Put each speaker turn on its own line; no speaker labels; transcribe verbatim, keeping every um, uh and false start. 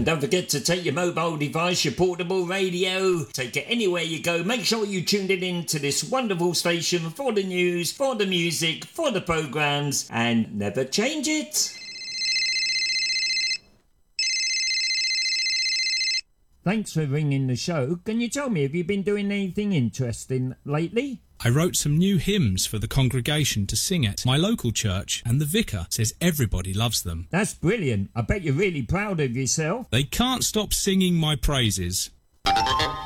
don't forget to take your mobile device, your portable radio, take it anywhere you go. Make sure you tuned it in to this wonderful station for the news, for the music, for the programmes, and never change it. Thanks for ringing the show. Can you tell me, have you been doing anything interesting lately?
I wrote some new hymns for the congregation to sing at my local church, and the vicar says everybody loves them.
That's brilliant. I bet you're really proud of yourself.
They can't stop singing my praises.